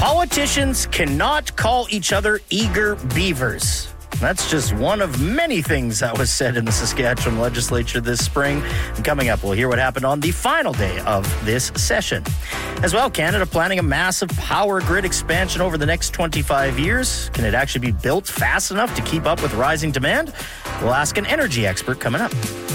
Politicians cannot call each other eager beavers. That's just one of many things that was said in the Saskatchewan legislature this spring. And coming up, we'll hear what happened on the final day of this session. As well, Canada planning a massive power grid expansion over the next 25 years. Can it actually be built fast enough to keep up with rising demand? We'll ask an energy expert coming up.